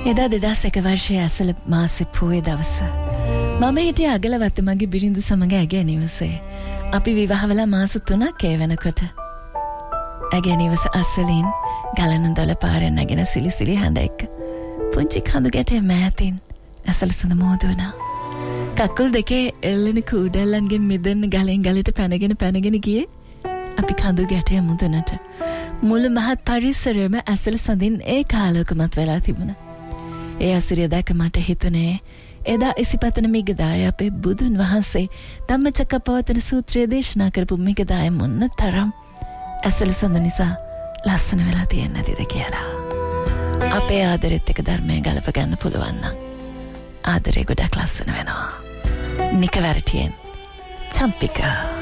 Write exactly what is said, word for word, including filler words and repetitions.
එදා දෙදහස් එක වර්ෂයේ ඇසළ මාසෙ පෝය දවස මම හිටියේ අගලවත්ත මගේ බිරිඳු සමග ඇගේ නිවසේ. අපි විවාහ වෙලා මාස තුනක් ඒ වෙනකොට ඇගේ නිවස අසලින් ගලන දොළ පාරෙන් නැගෙන සිලිසිලි හඬ එක්ක පුංචි කඳු ගැටේ මෑතින් ඇසළ සඳ මෝද වුණා. කකුල් දෙකේ එල්ලෙන කූඩැල්ලන්ගෙන් මිදෙන්න ගලෙන් ගලට පැනගෙන පැනගෙන ගියේ අපි කඳු ගැටේ මුදුනට. මුළු මහත් පරිසරයම ඇසළ සඳින් ඒ කාලෝකමත් වෙලා තිබුණා. ඒ අසිරිය දැක මට හිතුනේ එදා ඉසිපතන මිගදාය අපේ බුදුන් වහන්සේ ධම්මචක්කප්පවත්තන සූත්‍රය දේශනා කරපු මිගදාය මොන්න තරම් ඇසළ සඳ නිසා ලස්සන වෙලා තියෙන්නේ නැතිද කියලා. අපේ ආදරෙත් එක ධර්මය ගලප ගන්න පුළුවන් නම් ආදරේ ගොඩක් ලස්සන වෙනවා. නිකවැරටියෙන් චම්පිකා